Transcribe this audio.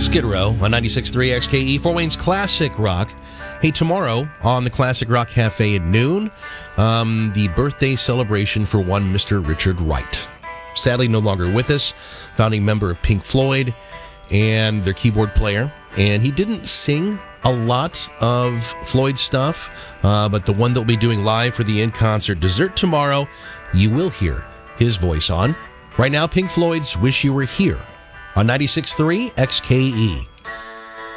Skid Row on 96.3 XKE, Fort Wayne's Classic Rock. Hey, tomorrow on the Classic Rock Cafe at noon, the birthday celebration for one Mr. Richard Wright. Sadly, no longer with us, founding member of Pink Floyd and their keyboard player. And he didn't sing a lot of Floyd stuff, but the one that we'll be doing live for the in-concert dessert tomorrow, you will hear his voice on. Right now, Pink Floyd's Wish You Were Here on 96.3 XKE.